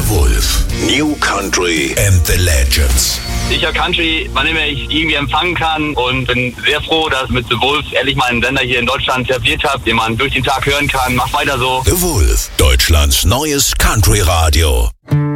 Wolf. New Country and the Legends. Ich höre Country, wann immer ich irgendwie empfangen kann, und bin sehr froh, dass mit The Wolf ehrlich mal einen Sender hier in Deutschland etabliert habe, den man durch den Tag hören kann. Macht weiter so. The Wolf, Deutschlands neues Country-Radio.